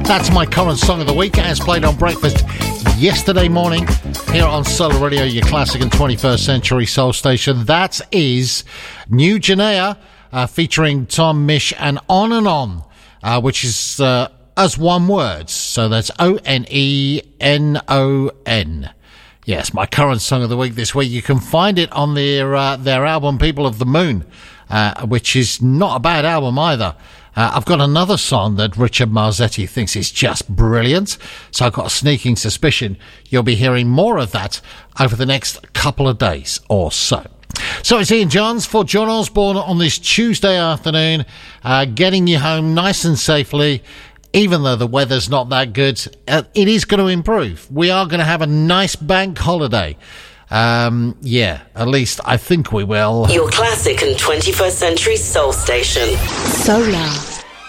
That's my current song of the week, as played on breakfast yesterday morning here on Solar Radio, your classic and 21st century soul station. That is New Janea featuring Tom Misch and On, which is as one word. So that's Onenon. Yes, my current song of the week this week. You can find it on their album People of the Moon, which is not a bad album either. I've got another song that Richard Marzetti thinks is just brilliant, so I've got a sneaking suspicion you'll be hearing more of that over the next couple of days or so. So it's Ian Johns for John Osborne on this Tuesday afternoon, getting you home nice and safely. Even though the weather's not that good, it is going to improve. We are going to have a nice bank holiday. Yeah, at least I think we will. Your classic and 21st century soul station. Solar.